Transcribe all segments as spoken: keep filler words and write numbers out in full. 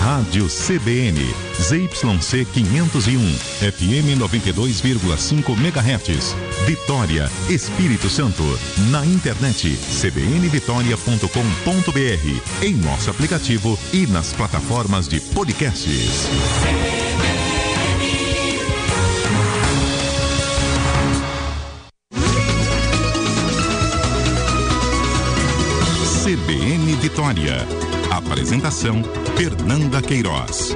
Rádio C B N, Z Y C quinhentos e um, F M noventa e dois vírgula cinco megahertz, Vitória, Espírito Santo. Na internet, c b n vitória ponto com ponto b r, em nosso aplicativo e nas plataformas de podcasts. C B N Vitória. Apresentação: Fernanda Queiroz.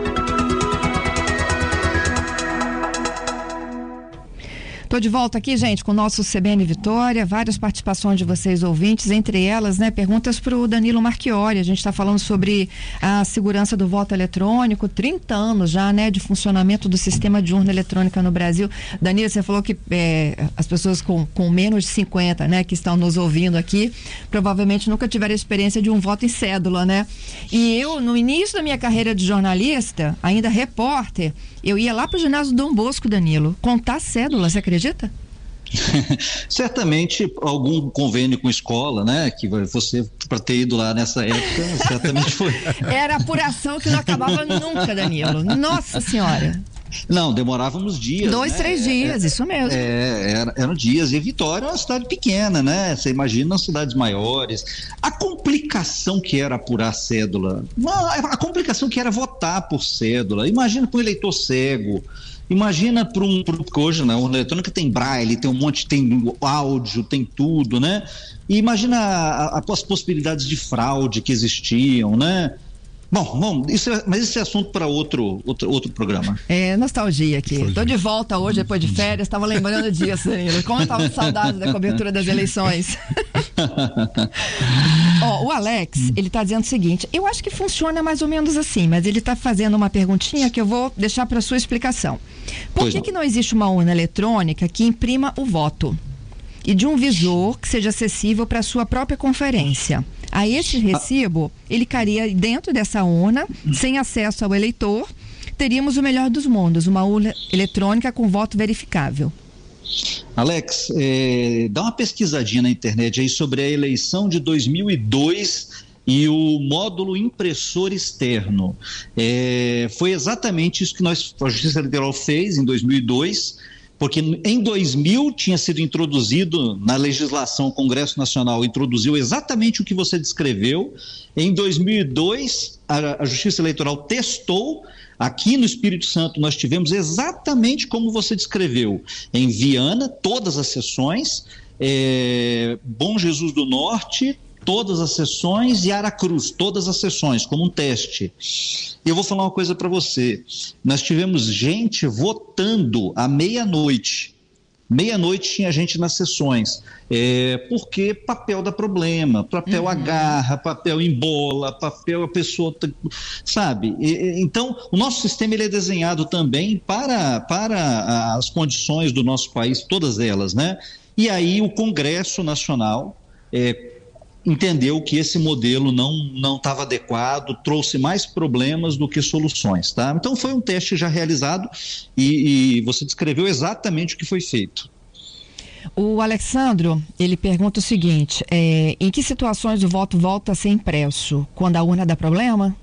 Estou de volta aqui, gente, com o nosso C B N Vitória, várias participações de vocês ouvintes, entre elas, né, perguntas para o Danilo Marchiori. A gente está falando sobre a segurança do voto eletrônico, trinta anos já, né, de funcionamento do sistema de urna eletrônica no Brasil. Danilo, você falou que é, as pessoas com, com menos de cinquenta, né, que estão nos ouvindo aqui, provavelmente nunca tiveram a experiência de um voto em cédula, né? E eu, no início da minha carreira de jornalista, ainda repórter, eu ia lá para o ginásio Dom Bosco, Danilo, contar cédula, você acredita? Certamente algum convênio com escola, né? Que você, para ter ido lá nessa época, certamente foi. Era apuração que não acabava nunca, Danilo. Nossa Senhora! Não, demorávamos dias. Dois, né? três dias, é, isso mesmo. É, era, eram dias. E Vitória é uma cidade pequena, né? Você imagina as cidades maiores. A complicação que era apurar cédula, a complicação que era votar por cédula. Imagina para um eleitor cego. Imagina para um, porque hoje, né, a urna eletrônica tem braille, tem um monte, tem áudio, tem tudo, né? E imagina a, a, as possibilidades de fraude que existiam, né? Bom, bom isso é, mas esse é assunto para outro, outro, outro programa. É, nostalgia aqui. Estou de volta hoje, depois de férias, estava lembrando disso, Danilo. Como eu estava com saudade da cobertura das eleições. Ó, o Alex, ele está dizendo o seguinte: eu acho que funciona mais ou menos assim, mas ele está fazendo uma perguntinha que eu vou deixar para sua explicação. Por que, que não existe uma urna eletrônica que imprima o voto e de um visor que seja acessível para a sua própria conferência? A esse recibo, ele cairia dentro dessa urna, sem acesso ao eleitor. Teríamos o melhor dos mundos, uma urna eletrônica com voto verificável. Alex, é, dá uma pesquisadinha na internet aí sobre a eleição de dois mil e dois e o módulo impressor externo. É, foi exatamente isso que nós, a Justiça Eleitoral fez em dois mil e dois, porque em dois mil tinha sido introduzido na legislação, o Congresso Nacional introduziu exatamente o que você descreveu. Em dois mil e dois, a, a Justiça Eleitoral testou. Aqui no Espírito Santo nós tivemos exatamente como você descreveu, em Viana, todas as sessões, é, Bom Jesus do Norte, todas as sessões, e Aracruz, todas as sessões, como um teste. E eu vou falar uma coisa para você, nós tivemos gente votando à meia-noite, meia-noite tinha gente nas sessões, é, porque papel dá problema, papel uhum. agarra, papel embola, papel a pessoa, sabe? E, então, o nosso sistema ele é desenhado também para, para as condições do nosso país, todas elas, né? E aí o Congresso Nacional é, entendeu que esse modelo não não estava adequado, trouxe mais problemas do que soluções, tá? Então foi um teste já realizado e, e você descreveu exatamente o que foi feito. O Alexandro, ele pergunta o seguinte: é, em que situações o voto volta a ser impresso? Quando a urna dá problema?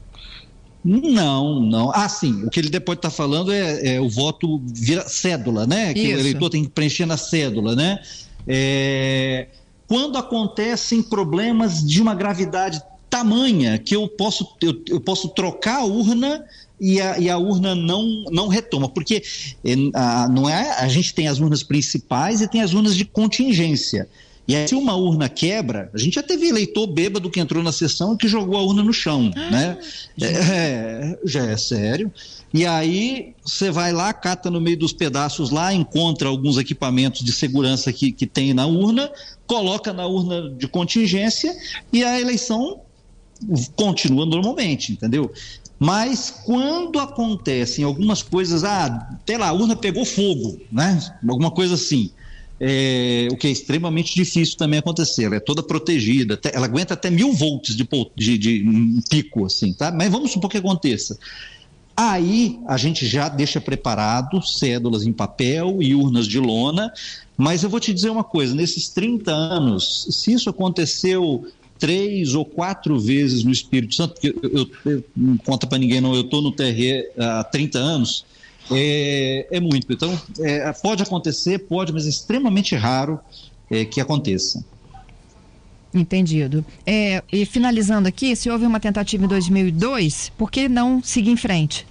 Não, não. Ah, sim, o que ele depois está falando é, é o voto vira cédula, né? Que Isso. o eleitor tem que preencher na cédula, né? É... Quando acontecem problemas de uma gravidade tamanha que eu posso, eu, eu posso trocar a urna e a, e a urna não, não retoma, porque a, não é, a gente tem as urnas principais e tem as urnas de contingência. E aí, se uma urna quebra, a gente já teve eleitor bêbado que entrou na sessão e que jogou a urna no chão, ah, né? Já. É, já é sério. E aí você vai lá, cata no meio dos pedaços lá, encontra alguns equipamentos de segurança que, que tem na urna, coloca na urna de contingência e a eleição continua normalmente, entendeu? Mas quando acontecem algumas coisas, ah, sei lá, a urna pegou fogo, né? Alguma coisa assim. É, o que é extremamente difícil também acontecer, ela é toda protegida, até, ela aguenta até mil volts de, de, de um pico, assim, tá? Mas vamos supor que aconteça. Aí a gente já deixa preparado cédulas em papel e urnas de lona, mas eu vou te dizer uma coisa, nesses trinta anos, se isso aconteceu três ou quatro vezes no Espírito Santo, porque eu, eu, eu não conta para ninguém não, eu estou no T R E há trinta anos, é, é muito. Então, é, pode acontecer, pode, mas é extremamente raro é, que aconteça. Entendido. É, e finalizando aqui, se houve uma tentativa em dois mil e dois, por que não seguir em frente?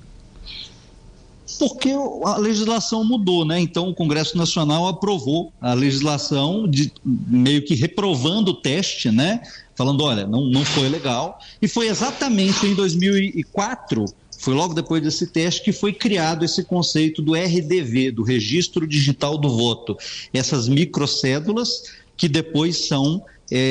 Porque a legislação mudou, né? Então o Congresso Nacional aprovou a legislação de, meio que reprovando o teste, né? Falando, olha, não, não foi legal. E foi exatamente em dois mil e quatro, foi logo depois desse teste, que foi criado esse conceito do R D V, do Registro Digital do Voto. Essas microcédulas que depois são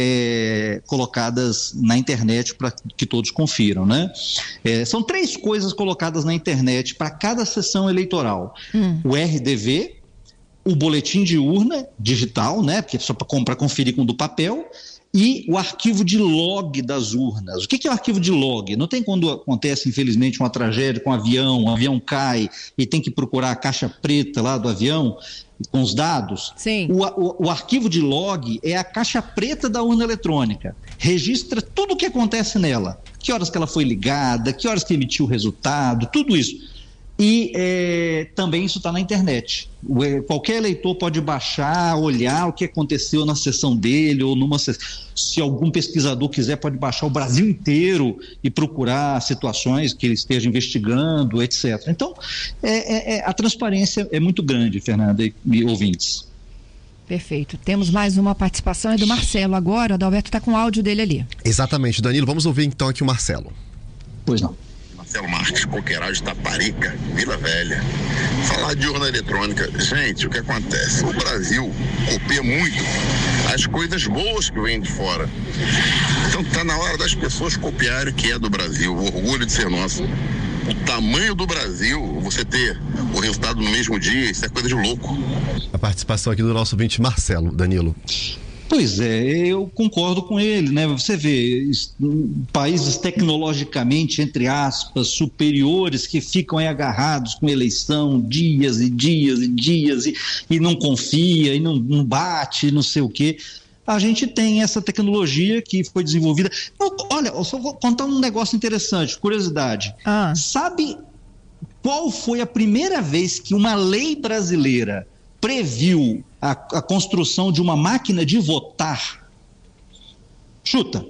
É, colocadas na internet para que todos confiram, né? É, são três coisas colocadas na internet para cada sessão eleitoral. Hum. O R D V, o boletim de urna digital, né? Porque é só para conferir com o do papel, e o arquivo de log das urnas. O que, que é o arquivo de log? Não tem quando acontece, infelizmente, uma tragédia com um avião, um avião cai e tem que procurar a caixa preta lá do avião com os dados? Sim. O, o, o arquivo de log é a caixa preta da urna eletrônica. Registra tudo o que acontece nela. Que horas que ela foi ligada, que horas que emitiu o resultado, tudo isso. E é, também isso está na internet. O, qualquer eleitor pode baixar, olhar o que aconteceu na sessão dele, ou numa se algum pesquisador quiser, pode baixar o Brasil inteiro e procurar situações que ele esteja investigando, etcétera. Então, é, é, a transparência é muito grande, Fernanda e, e ouvintes. Perfeito. Temos mais uma participação, é do Marcelo agora. O Adalberto está com o áudio dele ali. Exatamente, Danilo. Vamos ouvir então aqui o Marcelo. Pois não. Marcelo Marques, Coqueiral de Taparica, Vila Velha. Falar de urna eletrônica, gente, o que acontece? O Brasil copia muito as coisas boas que vêm de fora. Então está na hora das pessoas copiarem o que é do Brasil, o orgulho de ser nosso. O tamanho do Brasil, você ter o resultado no mesmo dia, isso é coisa de louco. A participação aqui do nosso ouvinte Marcelo, Danilo. Pois é, eu concordo com ele, né? Você vê países tecnologicamente, entre aspas, superiores, que ficam aí agarrados com eleição dias e dias e dias e, e não confia, e não, não bate, não sei o quê. A gente tem essa tecnologia que foi desenvolvida. Olha, eu só vou contar um negócio interessante, curiosidade. Ah. Sabe qual foi a primeira vez que uma lei brasileira previu a, a construção de uma máquina de votar? Chuta.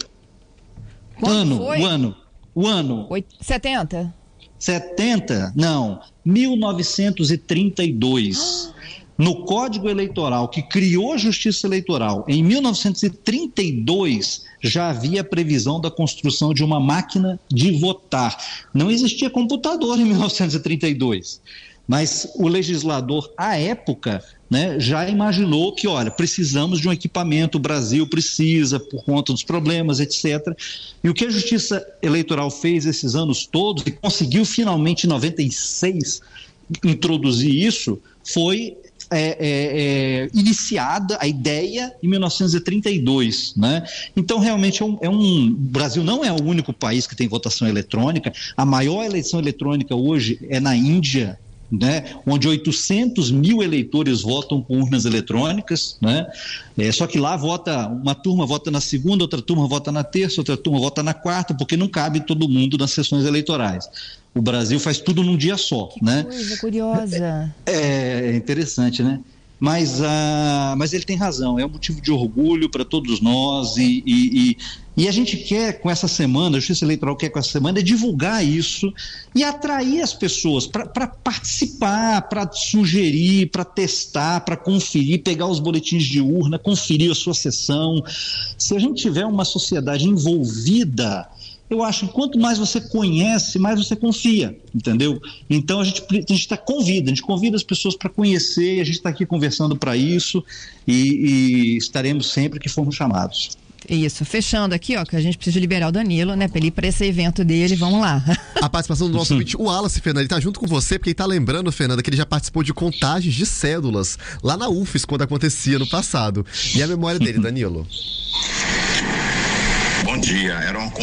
Quando ano, foi? o ano, o ano. setenta? setenta? Não, mil novecentos e trinta e dois. No Código Eleitoral, que criou a Justiça Eleitoral, em mil novecentos e trinta e dois, já havia a previsão da construção de uma máquina de votar. Não existia computador em mil novecentos e trinta e dois. Mas o legislador, à época, né, já imaginou que, olha, precisamos de um equipamento, o Brasil precisa, por conta dos problemas, etcétera. E o que a Justiça Eleitoral fez esses anos todos, e conseguiu finalmente em noventa e seis introduzir isso, foi é, é, é, iniciada a ideia em mil novecentos e trinta e dois. Né? Então, realmente, é um, é um, o Brasil não é o único país que tem votação eletrônica. A maior eleição eletrônica hoje é na Índia, né, onde oitocentos mil eleitores votam com urnas eletrônicas, né, é, só que lá vota, uma turma vota na segunda, outra turma vota na terça, outra turma vota na quarta, porque não cabe todo mundo nas sessões eleitorais. O Brasil faz tudo num dia só. Que né? coisa curiosa. É, é interessante, né? Mas, uh, mas ele tem razão, é um motivo de orgulho para todos nós e, e, e, e a gente quer com essa semana, a Justiça Eleitoral quer com essa semana é divulgar isso e atrair as pessoas para participar, para sugerir, para testar, para conferir, pegar os boletins de urna, conferir a sua sessão. Se a gente tiver uma sociedade envolvida, eu acho que quanto mais você conhece, mais você confia, entendeu? Então a gente a gente tá convida, a gente convida as pessoas para conhecer, a gente está aqui conversando para isso e, e estaremos sempre que formos chamados. Isso, fechando aqui, ó, que a gente precisa liberar o Danilo, né, para ele ir para esse evento dele, vamos lá. A participação do nosso ouvinte, o Wallace, Fernanda, ele tá junto com você, porque ele tá lembrando, Fernanda, que ele já participou de contagens de cédulas lá na U F E S, quando acontecia no passado. E a memória dele, Danilo? Bom dia, era uma